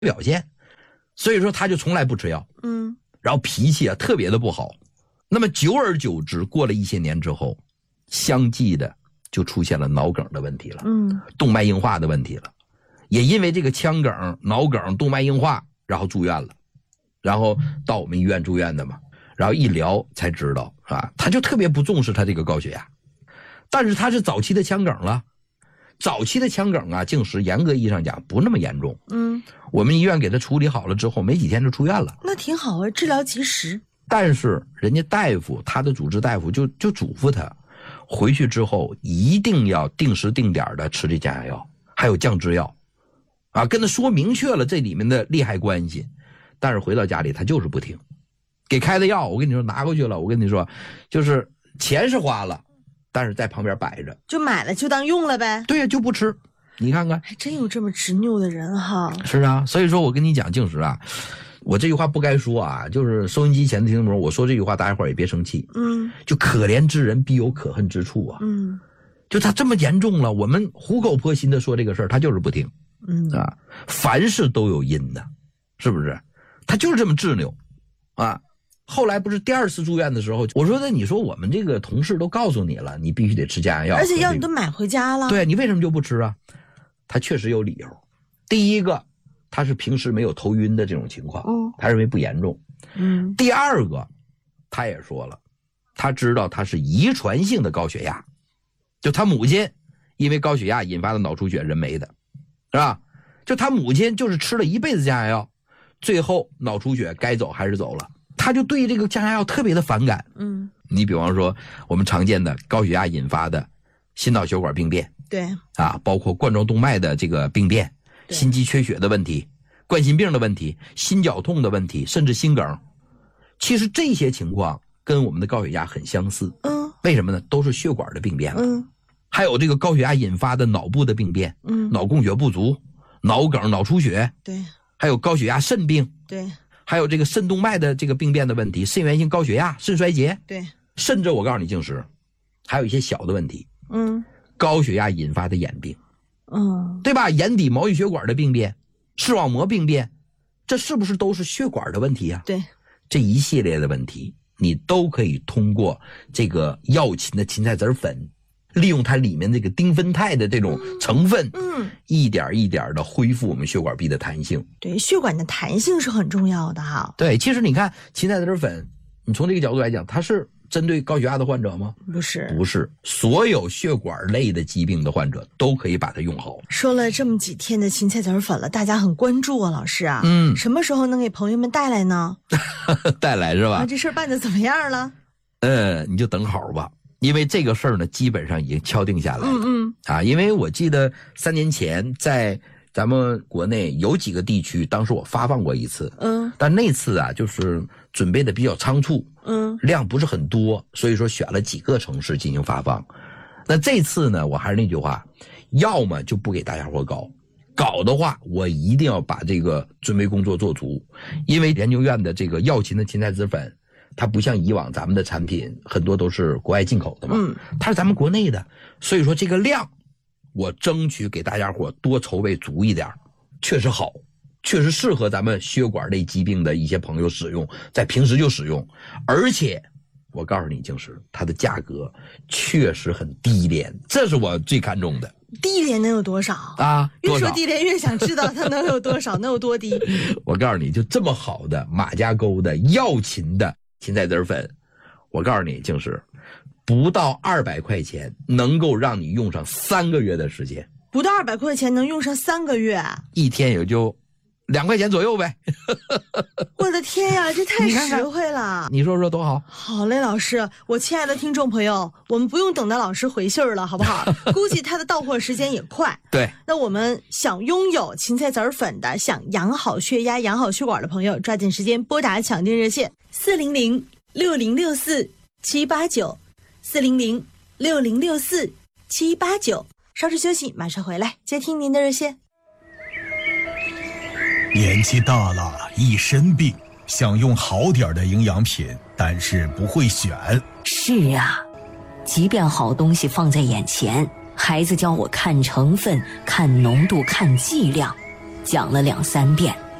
表现，所以说他就从来不吃药。然后脾气啊特别的不好。那么久而久之，过了一些年之后，相继的就出现了脑梗的问题了，动脉硬化的问题了。也因为这个腔梗、脑梗、动脉硬化，然后住院了，然后到我们医院住院的嘛，然后一聊才知道啊，他就特别不重视他这个高血压，但是他是早期的腔梗了。早期的腔梗啊，净食严格意义上讲不那么严重。我们医院给他处理好了之后，没几天就出院了。 那挺好啊，治疗及时。 但是人家大夫，他的主治大夫就嘱咐他，回去之后一定要定时定点的吃这降压药，还有降脂药，啊，跟他说明确了这里面的利害关系。但是回到家里他就是不听，给开的药我跟你说拿过去了，我跟你说就是钱是花了，但是在旁边摆着， 就买了就当用了呗。 对呀，就不吃。你看看， 还真有这么执拗的人哈。 是啊，所以说我跟你讲，静时啊，我这句话不该说啊，就是收音机前的听众朋友，我说这句话大家伙也别生气。就可怜之人必有可恨之处啊。就他这么严重了，我们苦口婆心的说这个事儿，他就是不听。啊，凡事都有因的，是不是？他就是这么执拗啊。后来不是第二次住院的时候，我说那你说我们这个同事都告诉你了，你必须得吃降压药， 而且药你都买回家了， 对，你为什么就不吃啊？他确实有理由。第一个，他是平时没有头晕的这种情况，他认为不严重。第二个，他也说了，他知道他是遗传性的高血压，就他母亲因为高血压引发的脑出血人没的，是吧？就他母亲就是吃了一辈子降压药，最后脑出血该走还是走了，他就对这个降压药特别的反感。你比方说我们常见的高血压引发的心脑血管病变， 对啊，包括冠状动脉的这个病变，心肌缺血的问题，冠心病的问题，心绞痛的问题，甚至心梗，其实这些情况跟我们的高血压很相似。为什么呢？都是血管的病变了。还有这个高血压引发的脑部的病变，脑供血不足，脑梗、脑出血， 对， 还有高血压肾病， 对， 还有这个肾动脉的这个病变的问题，肾源性高血压、肾衰竭， 对， 甚至我告诉你，静时还有一些小的问题，高血压引发的眼病，对吧？眼底毛细血管的病变，视网膜病变，这是不是都是血管的问题啊？ 对， 这一系列的问题，你都可以通过这个药芹的芹菜籽粉，利用它里面这个丁酚肽的这种成分，一点一点的恢复我们血管壁的弹性。 对，血管的弹性是很重要的哈。 对，其实你看芹菜籽粉，你从这个角度来讲，它是针对高血压的患者吗？ 不是， 不是，所有血管类的疾病的患者都可以把它用好。 说了这么几天的芹菜籽粉了，大家很关注啊，老师啊，什么时候能给朋友们带来呢？ 带来是吧？ 这事儿办得怎么样了？ 你就等好吧。因为这个事儿呢，基本上已经敲定下来了。因为我记得3年前在咱们国内有几个地区，当时我发放过一次，但那次啊，就是准备的比较仓促，量不是很多，所以说选了几个城市进行发放。那这次呢，我还是那句话，要么就不给大家伙搞的话，我一定要把这个准备工作做足，因为研究院的这个药芹的芹菜籽粉，它不像以往咱们的产品很多都是国外进口的嘛，它是咱们国内的，所以说这个量我争取给大家伙多筹备足一点，确实好，确实适合咱们血管类疾病的一些朋友使用，在平时就使用，而且我告诉你，静时它的价格确实很低廉，这是我最看重的。 低廉能有多少啊？ 越说低廉越想知道它能有多少，能有多低。 我告诉你，就这么好的马家沟的药芹的芹菜籽粉，我告诉你，静时不到200块钱能够让你用上3个月的时间。 不到200块钱能用上3个月， 一天也就2块钱左右呗。 我的天呀，这太实惠了！ 你说说多好。 好嘞，老师，我亲爱的听众朋友，我们不用等到老师回信了，好不好？估计他的到货时间也快。 对， 那我们想拥有芹菜籽粉的，想养好血压、养好血管的朋友，抓紧时间拨打抢订热线400-6064-789，400-6064-789。稍事休息，马上回来接听您的热线。 年纪大了，一身病，想用好点的营养品，但是不会选。 是啊，即便好东西放在眼前，孩子教我看成分、看浓度、看剂量，讲了2-3遍，